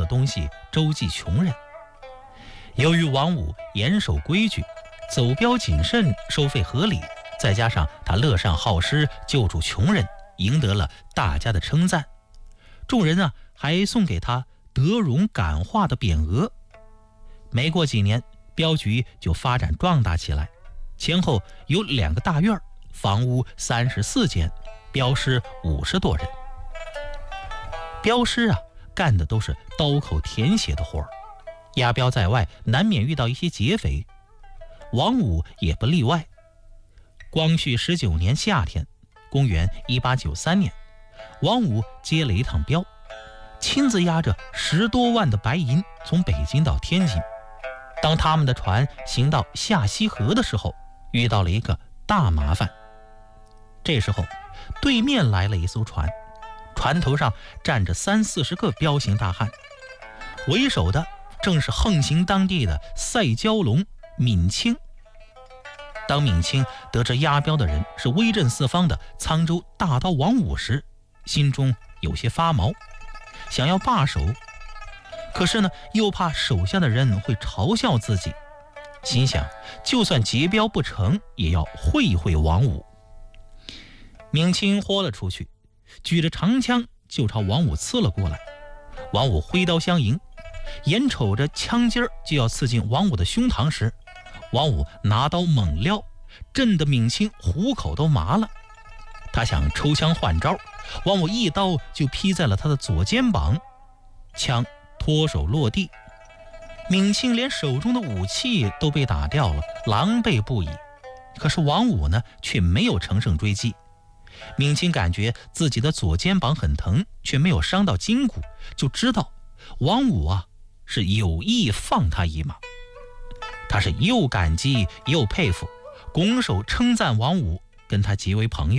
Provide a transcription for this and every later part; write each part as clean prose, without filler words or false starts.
的东西周济穷人。由于王武严守规矩，走镖谨慎，收费合理，再加上他乐善好施，救助穷人，赢得了大家的称赞。众人还送给他德容感化的匾额。没过几年，镖局就发展壮大起来，前后有2个大院，房屋34间，镖师50多人。镖师干的都是刀口舔血的活儿，押镖在外难免遇到一些劫匪，王武也不例外。光绪19年夏天，公元1893年，王武接了一趟镖，亲自押着10多万的白银从北京到天津。当他们的船行到下西河的时候，遇到了一个大麻烦。这时候对面来了一艘船，船头上站着30-40个彪形大汉，为首的正是横行当地的赛蛟龙闵清。当闵清得知押镖的人是威震四方的沧州大刀王武时，心中有些发毛，想要罢手，可是又怕手下的人会嘲笑自己，心想就算劫镖不成，也要会一会王武。闵清豁了出去，举着长枪就朝王武刺了过来。王武挥刀相迎，眼瞅着枪尖就要刺进王武的胸膛时，王武拿刀猛撩，震得闵清虎口都麻了。他想抽枪换招，王武一刀就劈在了他的左肩膀，枪脱手落地。闵清连手中的武器都被打掉了，狼狈不已。可是王武却没有乘胜追击。闵清感觉自己的左肩膀很疼，却没有伤到筋骨，就知道王武是有意放他一马。他是又感激又佩服，拱手称赞王武，跟他结为朋友。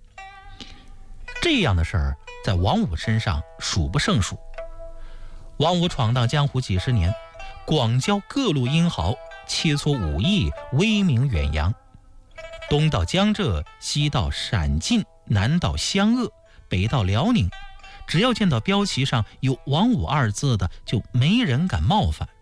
这样的事儿在王武身上数不胜数。王武闯荡江湖几十年，广交各路英豪，切磋武艺，威名远扬。东到江浙，西到陕晋，南到湘鄂，北到辽宁，只要见到标旗上有王武2字的，就没人敢冒犯。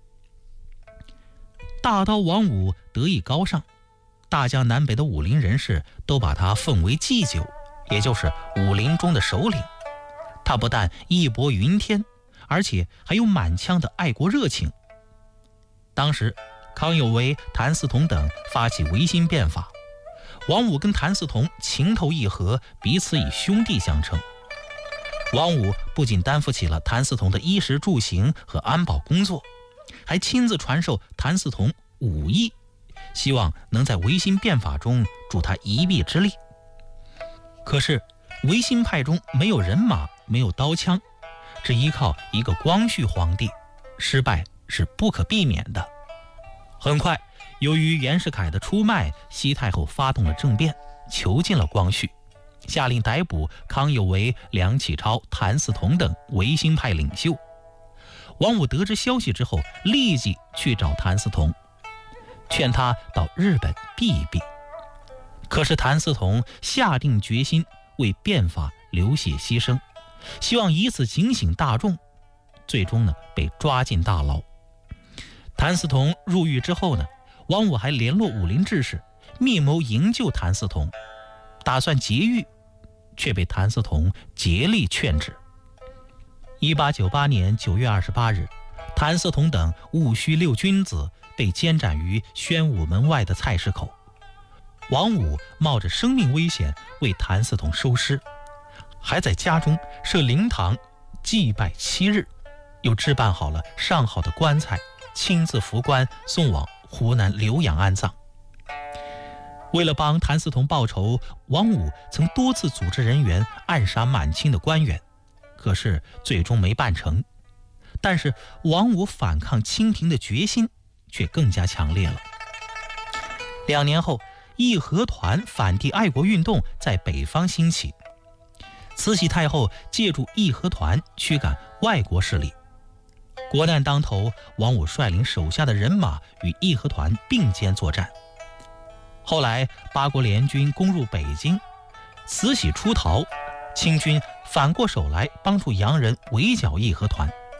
大刀王武得意高尚，大江南北的武林人士都把他奉为祭酒，也就是武林中的首领。他不但义薄云天，而且还有满腔的爱国热情。当时康有为、谭嗣同等发起维新变法，王武跟谭嗣同情投意合，彼此以兄弟相称。王武不仅担负起了谭嗣同的衣食住行和安保工作，还亲自传授谭嗣同武艺，希望能在维新变法中助他一臂之力。可是维新派中没有人马，没有刀枪，只依靠一个光绪皇帝，失败是不可避免的。很快，由于袁世凯的出卖，西太后发动了政变，囚禁了光绪，下令逮捕康有为、梁启超、谭嗣同等维新派领袖。王武得知消息之后，立即去找谭嗣同，劝他到日本避一避。可是谭嗣同下定决心为变法流血牺牲，希望以此警醒大众，最终被抓进大牢。谭嗣同入狱之后王武还联络武林志士，密谋营救谭嗣同，打算劫狱，却被谭嗣同竭力劝止。1898年9月28日，谭嗣同等戊戌6君子被监斩于宣武门外的菜市口。王武冒着生命危险为谭嗣同收尸，还在家中设灵堂祭拜7日，又置办好了上好的棺材，亲自扶棺送往湖南浏阳安葬。为了帮谭嗣同报仇，王武曾多次组织人员暗杀满清的官员，可是最终没办成。但是王武反抗清廷的决心却更加强烈了。2年后，义和团反帝爱国运动在北方兴起，慈禧太后借助义和团驱赶外国势力。国难当头，王武率领手下的人马与义和团并肩作战。后来八国联军攻入北京，慈禧出逃，清军反过手来帮助洋人围剿义和团。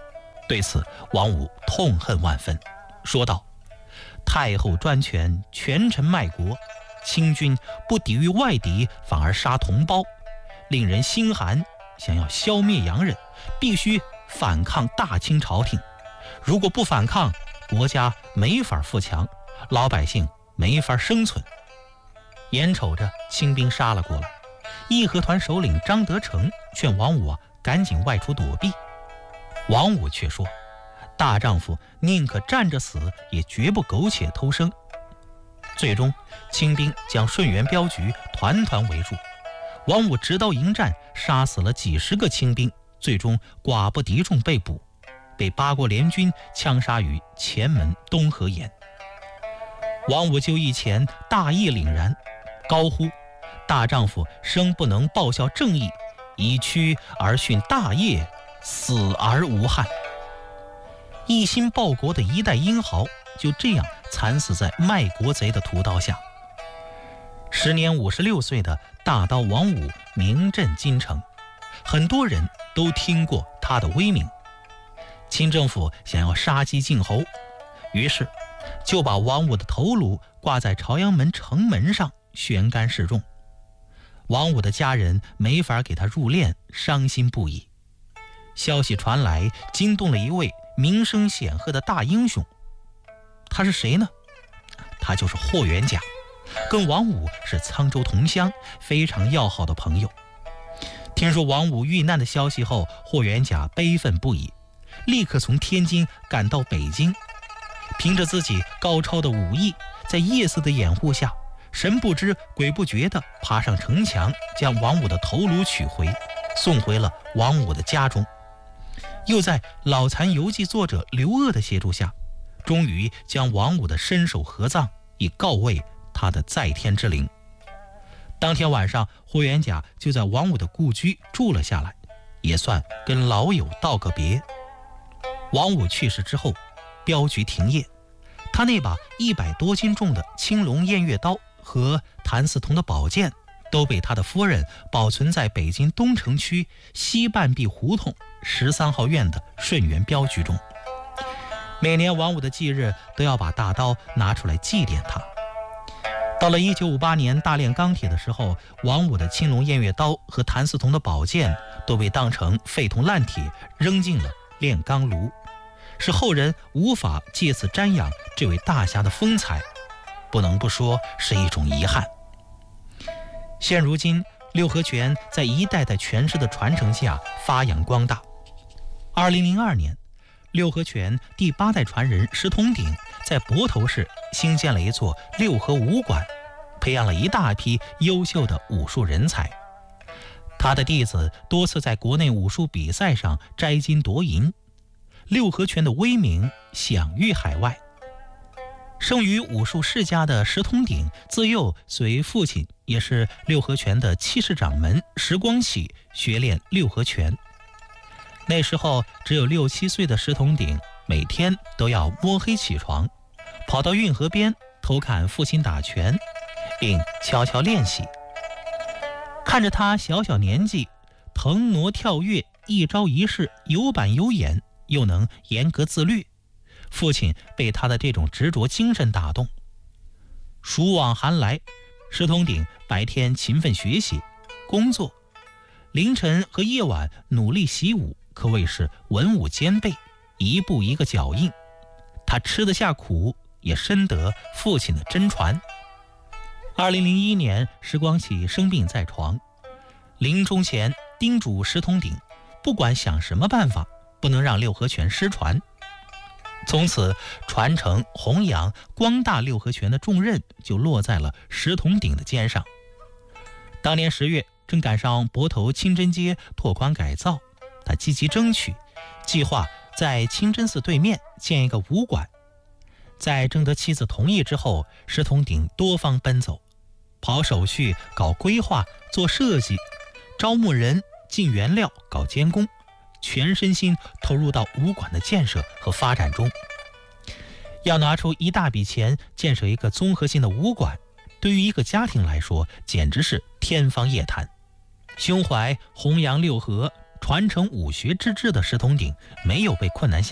对此，王武痛恨万分，说道：“太后专权，权臣卖国，清军不抵御外敌，反而杀同胞，令人心寒。想要消灭洋人，必须反抗大清朝廷。如果不反抗，国家没法富强，老百姓没法生存。”眼瞅着清兵杀了过来，义和团首领张德成劝王武赶紧外出躲避。王武却说：“大丈夫宁可站着死，也绝不苟且偷生。”最终，清兵将顺源镖局团团围住。王武执刀迎战，杀死了几十个清兵，最终寡不敌众被捕，被八国联军枪杀于前门东河沿。王武就义前大义凛然，高呼：“大丈夫生不能报效正义，以躯而殉大业，死而无憾。”一心报国的一代英豪就这样惨死在卖国贼的屠刀下。时年56岁的大刀王武名震京城，很多人都听过他的威名。清政府想要杀鸡儆猴，于是就把王武的头颅挂在朝阳门城门上悬杆示众。王武的家人没法给他入殓，伤心不已。消息传来，惊动了一位名声显赫的大英雄。他是谁呢？他就是霍元甲，跟王武是沧州同乡，非常要好的朋友。听说王武遇难的消息后，霍元甲悲愤不已，立刻从天津赶到北京，凭着自己高超的武艺，在夜色的掩护下，神不知鬼不觉地爬上城墙，将王武的头颅取回，送回了王武的家中。又在老残游记作者刘鄂的协助下，终于将王武的身首合葬，以告慰他的在天之灵。当天晚上，霍元甲就在王武的故居住了下来，也算跟老友道个别。王武去世之后，镖局停业，他那把100多斤重的青龙偃月刀和谭嗣同的宝剑都被他的夫人保存在北京东城区西半壁胡同13号院的顺源镖局中。每年王武的忌日都要把大刀拿出来祭奠他。到了1958年大炼钢铁的时候，王武的青龙偃月刀和谭嗣同的宝剑都被当成废铜烂铁扔进了炼钢炉，使后人无法借此瞻仰这位大侠的风采，不能不说是一种遗憾。现如今，六合拳在一代代拳师的传承下发扬光大。2002年，六合拳第8代传人石通鼎在泊头市兴建了一座六合武馆，培养了一大批优秀的武术人才。他的弟子多次在国内武术比赛上摘金夺银，六合拳的威名享誉海外。生于武术世家的石通鼎，自幼随父亲也是六合拳的七世掌门石光启学练六合拳。那时候只有6、7岁的石通鼎，每天都要摸黑起床，跑到运河边偷看父亲打拳，并悄悄练习。看着他小小年纪腾挪跳跃，一招一式有板有眼，又能严格自律，父亲被他的这种执着精神打动。暑往寒来，石通鼎白天勤奋学习工作，凌晨和夜晚努力习武，可谓是文武兼备，一步一个脚印。他吃得下苦，也深得父亲的真传。2001年，石光启生病在床，临终前叮嘱石通鼎，不管想什么办法，不能让六合拳失传。从此，传承、弘扬、光大六合拳的重任就落在了石通鼎的肩上。当年10月，正赶上泊头清真街拓宽改造，他积极争取，计划在清真寺对面建一个武馆。在征得妻子同意之后，石通鼎多方奔走，跑手续、搞规划、做设计、招募人、进原料、搞监工，全身心投入到武馆的建设和发展中。要拿出一大笔钱建设一个综合性的武馆，对于一个家庭来说简直是天方夜谭。胸怀弘扬六合、传承武学之志的石通鼎没有被困难下